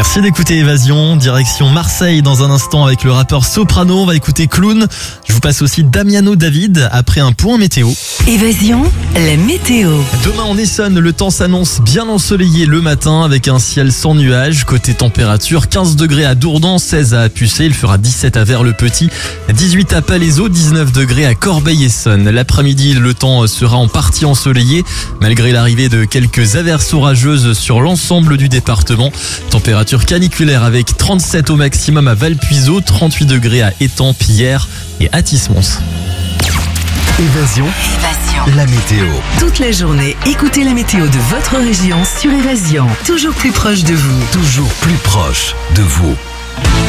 Merci d'écouter Évasion, direction Marseille dans un instant avec le rappeur Soprano, on va écouter Clown. Je vous passe aussi Damiano David après un point météo. Évasion, la météo. Demain en Essonne, le temps s'annonce bien ensoleillé le matin avec un ciel sans nuages. Côté température, 15 degrés à Dourdan, 16 à Pucé, il fera 17 à Vers-le-Petit, 18 à Palaiseau, 19 degrés à Corbeil-Essonnes. L'après-midi, le temps sera en partie ensoleillé malgré l'arrivée de quelques averses orageuses sur l'ensemble du département. Température caniculaire avec 37 au maximum à Valpuiseau, 38 degrés à Étampes, Hyères et à Tismons. Évasion, la météo. Toute la journée, écoutez la météo de votre région sur Évasion. Toujours plus proche de vous. Toujours plus proche de vous.